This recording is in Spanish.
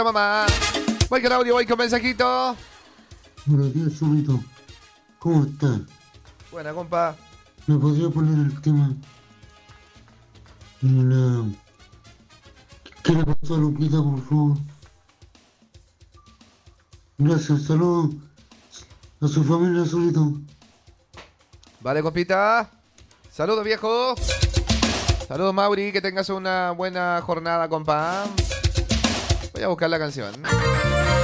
mamá. Voy con audio, voy con mensajito. Buenos días, Chomito. ¿Cómo estás? Buena, compa. ¿Me podría poner el tema? ¿Qué le pasó a Lupita, por favor? Gracias, saludos a su familia, solito. Vale, compita. Saludos, viejo. Saludos, Mauri. Que tengas una buena jornada, compa. Voy a buscar la canción.